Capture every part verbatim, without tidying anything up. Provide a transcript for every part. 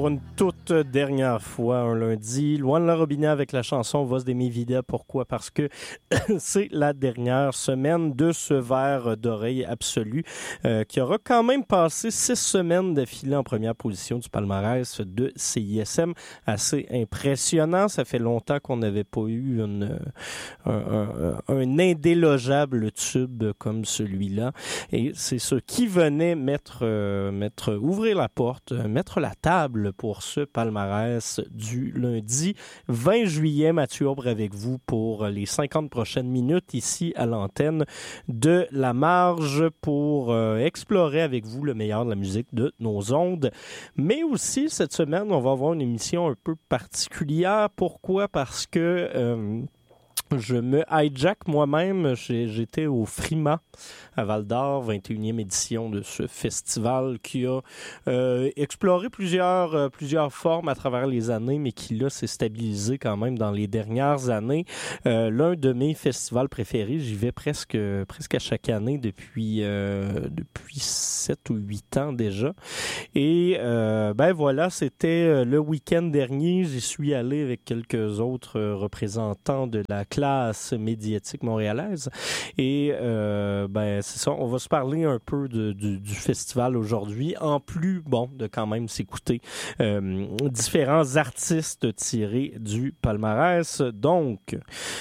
pour une toute dernière fois un lundi. Luan Larobina avec la chanson Voz de mi vida. Pourquoi? Parce que c'est la dernière semaine de ce verre d'oreille absolu euh, qui aura quand même passé six semaines d'affilée en première position du palmarès de C I S M. Assez impressionnant. Ça fait longtemps qu'on n'avait pas eu une, un, un, un indélogeable tube comme celui-là. Et c'est ce qui venait mettre, euh, mettre ouvrir la porte, mettre la table pour ce palmarès du lundi vingt juillet. Mathieu Aubre avec vous pour les cinquante prochaines minutes ici à l'antenne de La Marge pour euh, explorer avec vous le meilleur de la musique de nos ondes. Mais aussi, cette semaine, on va avoir une émission un peu particulière. Pourquoi? Parce que euh, je me hijack moi-même. J'ai, j'étais au Frima à Val-d'Or, vingt et unième édition de ce festival qui a euh, exploré plusieurs, euh, plusieurs formes à travers les années, mais qui là s'est stabilisé quand même dans les dernières années. Euh, l'un de mes festivals préférés, j'y vais presque, presque à chaque année depuis, euh, depuis sept ou huit ans déjà. Et euh, ben voilà, c'était le week-end dernier. J'y suis allé avec quelques autres représentants de la classe médiatique montréalaise. Et euh, ben c'est ça, on va se parler un peu de, du, du festival aujourd'hui, en plus, bon, de quand même s'écouter euh, différents artistes tirés du palmarès. Donc,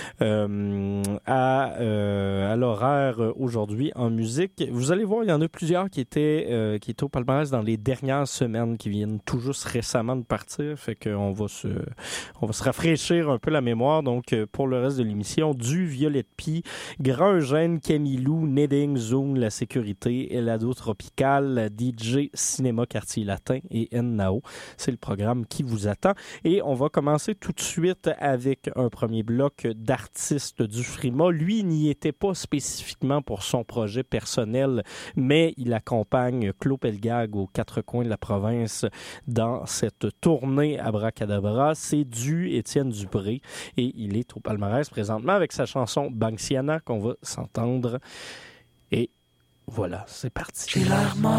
euh, à, euh, à l'horaire aujourd'hui en musique, vous allez voir, il y en a plusieurs qui étaient, euh, qui étaient au palmarès dans les dernières semaines, qui viennent tout juste récemment de partir, fait qu'on va se, on va se rafraîchir un peu la mémoire. Donc, pour le reste de l'émission, du Violette Pie, Grand Eugène, Camilou, Neding, Zoom, La Sécurité, Elado Tropical, D J Cinéma Quartier Latin et N-Nao. C'est le programme qui vous attend. Et on va commencer tout de suite avec un premier bloc d'artistes du Frima. Lui, il n'y était pas spécifiquement pour son projet personnel, mais il accompagne Claude Pelgag aux quatre coins de la province dans cette tournée Abracadabra. C'est du Étienne Dupré et il est au palmarès présentement avec sa chanson Banciana qu'on va s'entendre. Et voilà, c'est parti. J'ai l'air mort.